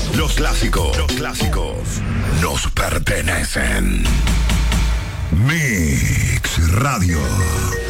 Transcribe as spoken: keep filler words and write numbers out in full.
Los clásicos, los clásicos nos pertenecen. Mix Radio.